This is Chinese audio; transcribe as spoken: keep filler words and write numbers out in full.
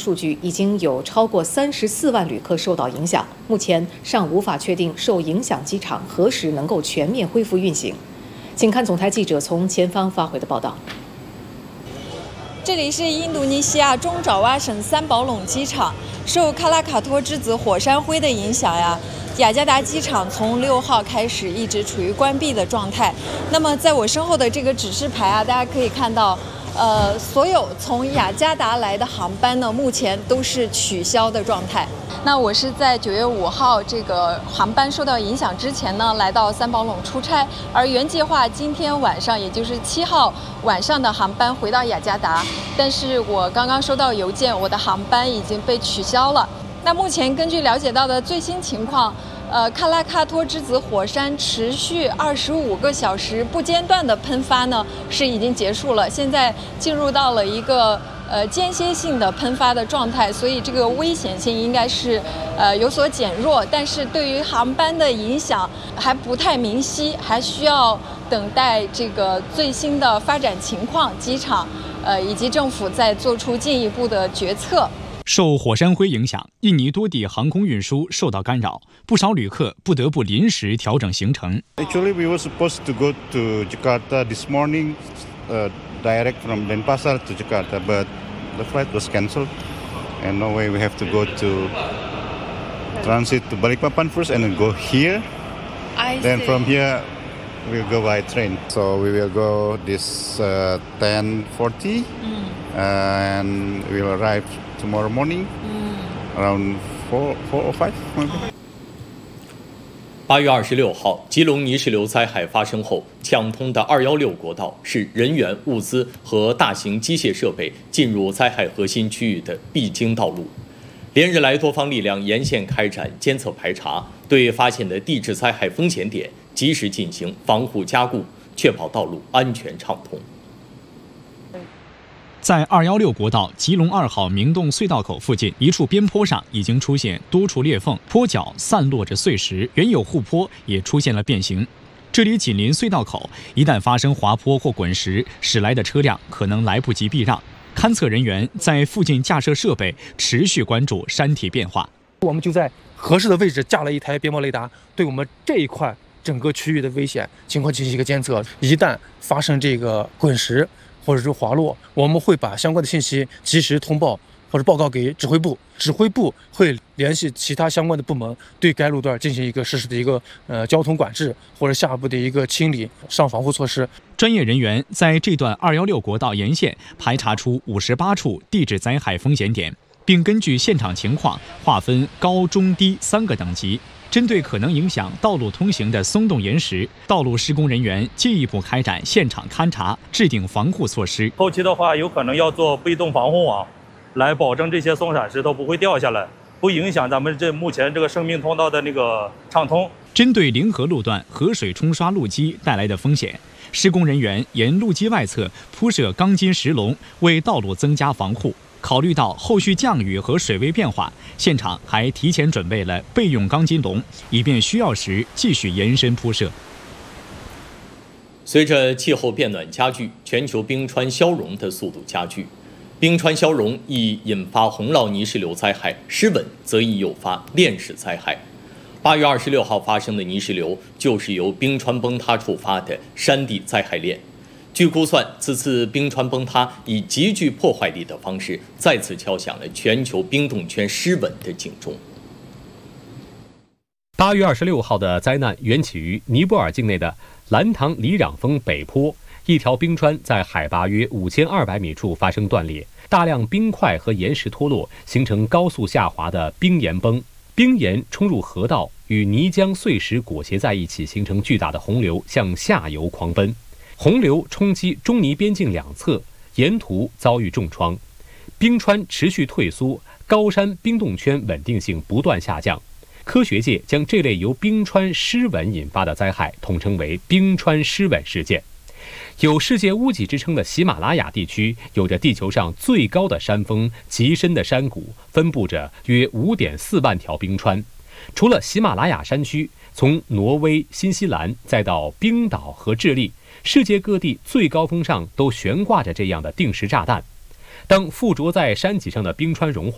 数据，已经有超过三十四万旅客受到影响。目前尚无法确定受影响机场何时能够全面恢复运行。请看总台记者从前方发回的报道。 这里是印度尼西亚中爪哇省三宝垄机场，受喀拉卡托之子火山灰的影响呀，雅加达机场从六号开始一直处于关闭的状态。那么在我身后的这个指示牌啊，大家可以看到。 呃，所有从雅加达来的航班呢，目前都是取消的状态。那我是在九月五号这个航班受到影响之前呢，来到三宝垄出差，而原计划今天晚上，也就是七号晚上的航班回到雅加达，但是我刚刚收到邮件，我的航班已经被取消了。那目前根据了解到的最新情况。 呃，喀拉卡托之子火山持续二十五个小时不间断的喷发呢，是已经结束了。现在进入到了一个呃间歇性的喷发的状态，所以这个危险性应该是呃有所减弱。但是对于航班的影响还不太明晰，还需要等待这个最新的发展情况，机场呃以及政府再做出进一步的决策。 受火山灰影响，印尼多地航空运输受到干扰，不少旅客不得不临时调整行程。 Actually, we were supposed to go to Jakarta this morning, uh, direct from Denpasar to Jakarta, but the flight was cancelled, and no way we have to go to transit to Balikpapan first, and then go here. I see. Then from here, we'll go by train. So we will go this uh, ten forty, mm. and we'll arrive. Tomorrow morning, around four, four or five, maybe. 八月二十六号，吉隆泥石流灾害发生后，抢通的二幺六国道是人员、物资和大型机械设备进入灾害核心区域的必经道路。连日来，多方力量沿线开展监测排查，对发现的地质灾害风险点及时进行防护加固，确保道路安全畅通。 在二幺六国道吉隆二号明洞隧道口附近一处边坡上，已经出现多处裂缝，坡脚散落着碎石，原有护坡也出现了变形。这里紧邻隧道口，一旦发生滑坡或滚石，驶来的车辆可能来不及避让。勘测人员在附近架设设备，持续关注山体变化。 我们就在合适的位置架了一台边坡雷达，对我们这一块整个区域的危险情况进行一个监测。一旦发生这个滚石， 或者是滑落，我们会把相关的信息及时通报或者报告给指挥部，指挥部会联系其他相关的部门，对该路段进行一个实时的一个呃交通管制或者下一步的一个清理上防护措施。 专业人员在这段二幺六国道沿线排查出五十八处地质灾害风险点，并根据现场情况划分高、中、低三个等级。 针对可能影响道路通行的松动岩石，道路施工人员进一步开展现场勘查，制定防护措施。 后期的话，有可能要做被动防护网，来保证这些松散石头不会掉下来，不影响咱们这目前这个生命通道的那个畅通。 针对临河路段河水冲刷路基带来的风险，施工人员沿路基外侧铺设钢筋石笼，为道路增加防护。 考虑到后续降雨和水位变化，现场还提前准备了备用钢筋笼，以便需要时继续延伸铺设。 随着气候变暖加剧，全球冰川消融的速度加剧，冰川消融易引发洪涝泥石流灾害，失稳则易诱发链式灾害。八月二十六号发生的泥石流就是由冰川崩塌触发的山地灾害链。 据估算，此次冰川崩塌以极具破坏力的方式，再次敲响了全球冰冻圈失稳的警钟。 八月二十六号的灾难缘起于尼泊尔境内的兰唐里壤峰北坡，一条冰川在海拔约五千二百米处发生断裂，大量冰块和岩石脱落，形成高速下滑的冰岩崩。冰岩冲入河道，与泥浆碎石裹挟在一起，形成巨大的洪流，向下游狂奔。 洪流冲击中尼边境两侧，沿途遭遇重创，冰川持续退缩，高山冰冻圈稳定性不断下降。科学界将这类由冰川失稳引发的灾害统称为冰川失稳事件。有世界屋脊之称的喜马拉雅地区，有着地球上最高的山峰、极深的山谷，分布着约 五点四万条冰川。除了喜马拉雅山区，从挪威、新西兰再到冰岛和智利， 世界各地最高峰上都悬挂着这样的定时炸弹。当附着在山脊上的冰川融化，